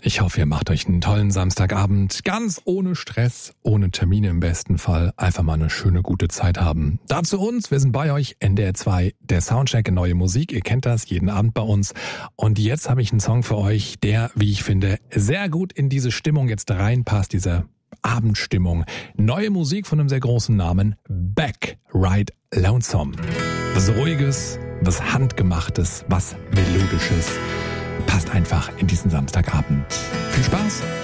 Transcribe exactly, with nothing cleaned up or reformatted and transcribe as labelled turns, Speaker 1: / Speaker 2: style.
Speaker 1: Ich hoffe, ihr macht euch einen tollen Samstagabend, ganz ohne Stress, ohne Termine im besten Fall. Einfach mal eine schöne, gute Zeit haben. Dazu uns, wir sind bei euch, N D R zwei, der Soundcheck in neue Musik. Ihr kennt das, jeden Abend bei uns. Und jetzt habe ich einen Song für euch, der, wie ich finde, sehr gut in diese Stimmung jetzt reinpasst, diese Abendstimmung. Neue Musik von einem sehr großen Namen, Beck Ride Lonesome. Was Ruhiges, was Handgemachtes, was Melodisches. Passt einfach in diesen Samstagabend. Viel Spaß!